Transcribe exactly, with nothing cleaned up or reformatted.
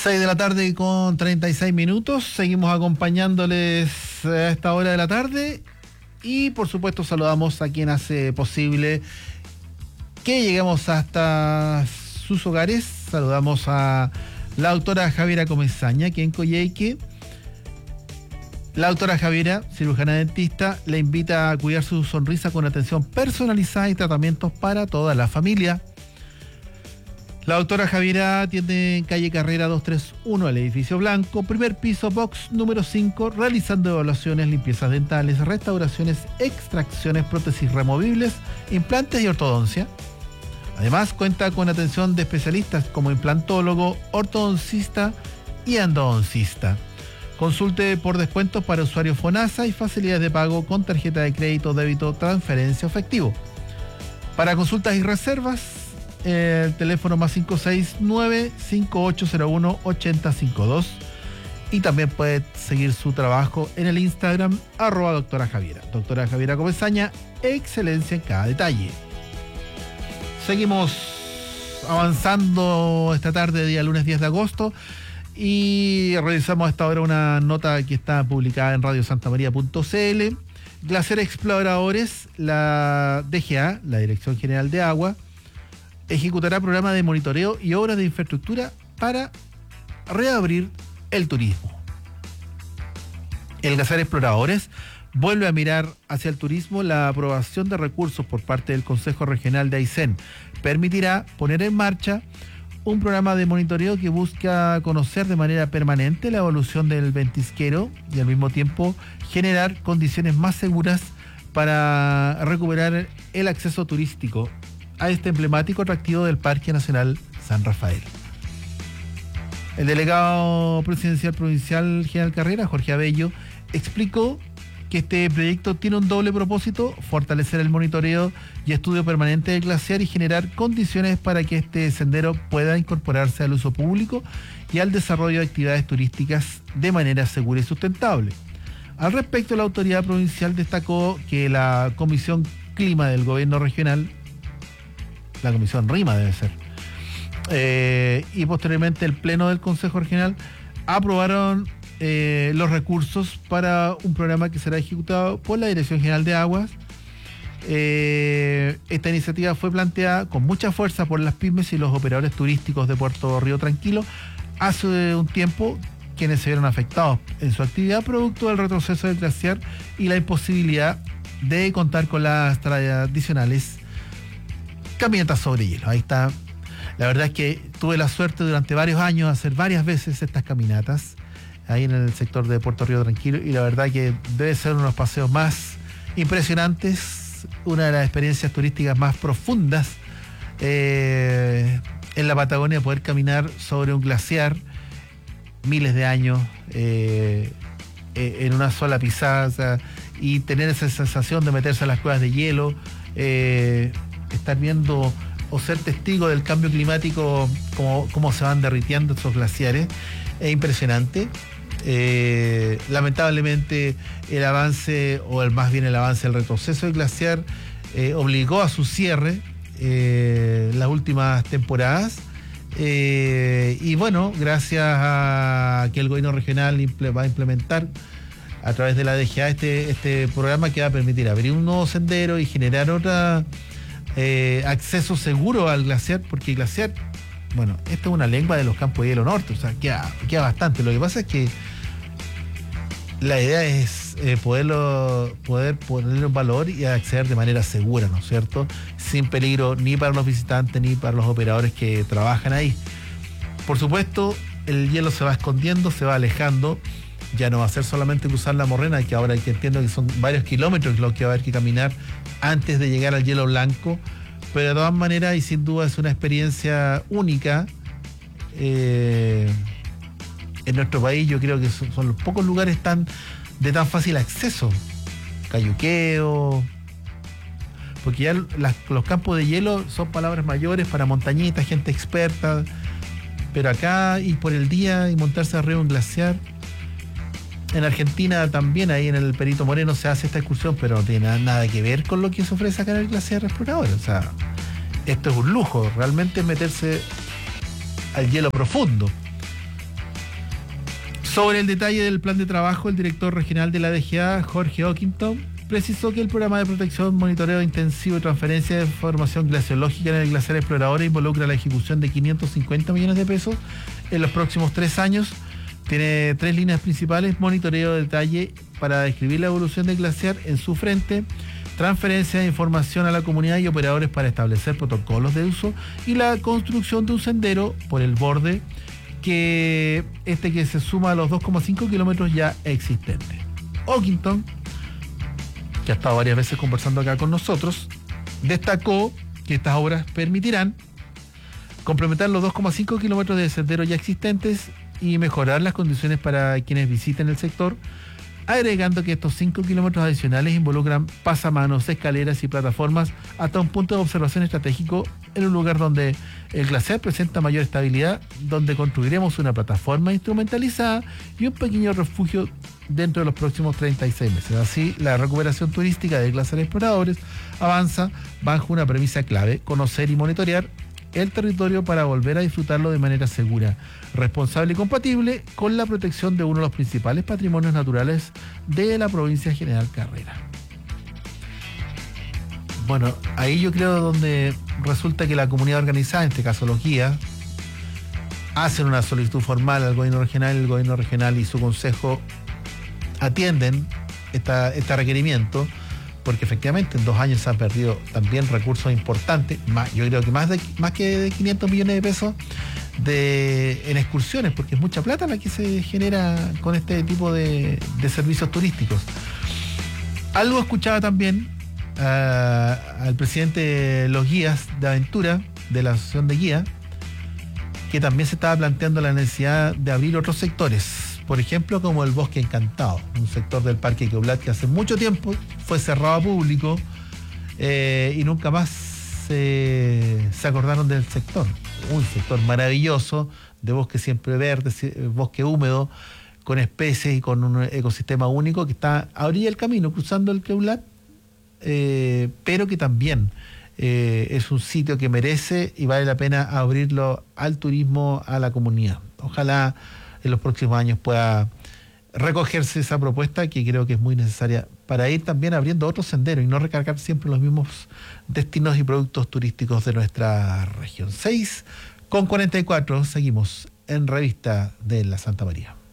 seis de la tarde con treinta y seis minutos. Seguimos acompañándoles a esta hora de la tarde. Y por supuesto saludamos a quien hace posible que lleguemos hasta sus hogares. Saludamos a la doctora Javiera Comesaña, que en Coyhaique. La doctora Javiera, cirujana dentista, le invita a cuidar su sonrisa con atención personalizada y tratamientos para toda la familia. La doctora Javiera atiende en calle Carrera doscientos treinta y uno, el edificio blanco, primer piso, box número cinco, realizando evaluaciones, limpiezas dentales, restauraciones, extracciones, prótesis removibles, implantes y ortodoncia. Además, cuenta con atención de especialistas como implantólogo, ortodoncista y endodoncista. Consulte por descuentos para usuarios FONASA y facilidades de pago con tarjeta de crédito, débito, transferencia o efectivo. Para consultas y reservas, el teléfono más cinco seis nueve, cinco ocho cero uno, ocho cero cinco dos, y también puede seguir su trabajo en el Instagram arroba doctora Javiera. Doctora Javiera Comesaña, excelencia en cada detalle. Seguimos avanzando esta tarde, día lunes diez de agosto, y realizamos hasta ahora una nota que está publicada en radio santa maría punto c l. Glaciar Exploradores, la D G A, la Dirección General de Agua, ejecutará programas de monitoreo y obras de infraestructura para reabrir el turismo. El Glaciar Exploradores vuelve a mirar hacia el turismo. La aprobación de recursos por parte del Consejo Regional de Aysén permitirá poner en marcha un programa de monitoreo que busca conocer de manera permanente la evolución del ventisquero y al mismo tiempo generar condiciones más seguras para recuperar el acceso turístico a este emblemático atractivo del Parque Nacional San Rafael. El delegado presidencial provincial General Carrera, Jorge Abello, explicó que este proyecto tiene un doble propósito: fortalecer el monitoreo y estudio permanente del glaciar y generar condiciones para que este sendero pueda incorporarse al uso público y al desarrollo de actividades turísticas de manera segura y sustentable. Al respecto, la autoridad provincial destacó que la Comisión Clima del Gobierno Regional, la Comisión RIMA debe ser, eh, y posteriormente el Pleno del Consejo Regional aprobaron eh, los recursos para un programa que será ejecutado por la Dirección General de Aguas. Eh, esta iniciativa fue planteada con mucha fuerza por las pymes y los operadores turísticos de Puerto Río Tranquilo hace un tiempo, quienes se vieron afectados en su actividad producto del retroceso del glaciar y la imposibilidad de contar con las tradicionales caminatas sobre hielo. Ahí está. La verdad es que tuve la suerte durante varios años de hacer varias veces estas caminatas ahí en el sector de Puerto Río Tranquilo, y la verdad que debe ser uno de los paseos más impresionantes, una de las experiencias turísticas más profundas eh, en la Patagonia, poder caminar sobre un glaciar miles de años eh, eh, en una sola pisada, o sea, y tener esa sensación de meterse a las cuevas de hielo, eh, estar viendo o ser testigo del cambio climático, como cómo se van derritiendo esos glaciares, es impresionante. Eh, lamentablemente el avance, o el, más bien el avance, el retroceso del glaciar eh, obligó a su cierre eh, las últimas temporadas, eh, y bueno, gracias a que el gobierno regional va a implementar a través de la D G A este, este programa que va a permitir abrir un nuevo sendero y generar otra Eh, acceso seguro al glaciar, porque el glaciar, bueno, esta es una lengua de los campos de hielo norte, o sea, queda, queda bastante. Lo que pasa es que la idea es eh, poderlo, poder ponerle un valor y acceder de manera segura, ¿no es cierto? Sin peligro ni para los visitantes ni para los operadores que trabajan ahí. Por supuesto, el hielo se va escondiendo, se va alejando. Ya no va a ser solamente cruzar la morrena, que ahora que entiendo que son varios kilómetros los que va a haber que caminar antes de llegar al hielo blanco, pero de todas maneras y sin duda es una experiencia única eh, en nuestro país. Yo creo que son, son los pocos lugares tan de tan fácil acceso. Cayuqueo, porque ya las, los campos de hielo son palabras mayores para montañitas, gente experta, pero acá ir por el día y montarse arriba de un glaciar. En Argentina también, ahí en el Perito Moreno, se hace esta excursión, pero no tiene nada, nada que ver con lo que se ofrece acá en el Glaciar Exploradores. O sea, esto es un lujo, realmente meterse al hielo profundo. Sobre el detalle del plan de trabajo, el director regional de la D G A, Jorge Ockington, precisó que el programa de protección, monitoreo intensivo y transferencia de información glaciológica en el glaciar Explorador involucra la ejecución de quinientos cincuenta millones de pesos en los próximos tres años. Tiene tres líneas principales: monitoreo de detalle para describir la evolución del glaciar en su frente, transferencia de información a la comunidad y operadores para establecer protocolos de uso, y la construcción de un sendero por el borde, que este que se suma a los dos coma cinco kilómetros ya existentes. Ockington, que ha estado varias veces conversando acá con nosotros, destacó que estas obras permitirán complementar los dos coma cinco kilómetros de senderos ya existentes y mejorar las condiciones para quienes visiten el sector, agregando que estos cinco kilómetros adicionales involucran pasamanos, escaleras y plataformas hasta un punto de observación estratégico en un lugar donde el glaciar presenta mayor estabilidad, donde construiremos una plataforma instrumentalizada y un pequeño refugio dentro de los próximos treinta y seis meses. Así, la recuperación turística del glaciar Exploradores avanza bajo una premisa clave: conocer y monitorear el territorio para volver a disfrutarlo de manera segura, responsable y compatible con la protección de uno de los principales patrimonios naturales de la provincia General Carrera. Bueno, ahí yo creo donde resulta que la comunidad organizada, en este caso los guías, hacen una solicitud formal al gobierno regional, el gobierno regional y su consejo atienden esta, este requerimiento, porque efectivamente en dos años se han perdido también recursos importantes, más, yo creo que más, de, más que de quinientos millones de pesos de, en excursiones, porque es mucha plata la que se genera con este tipo de, de servicios turísticos. Algo escuchaba también uh, al presidente de los guías de aventura, de la asociación de guías, que también se estaba planteando la necesidad de abrir otros sectores, por ejemplo, como el Bosque Encantado, un sector del Parque Queublat que hace mucho tiempo fue cerrado a público eh, y nunca más eh, se acordaron del sector. Un sector maravilloso de bosque siempre verde, bosque húmedo, con especies y con un ecosistema único que está a orilla del camino, cruzando el Queublat, eh, pero que también eh, es un sitio que merece y vale la pena abrirlo al turismo, a la comunidad. Ojalá en los próximos años pueda recogerse esa propuesta, que creo que es muy necesaria para ir también abriendo otros senderos y no recargar siempre los mismos destinos y productos turísticos de nuestra región. seis con cuarenta y cuatro, seguimos en Revista de la Santa María.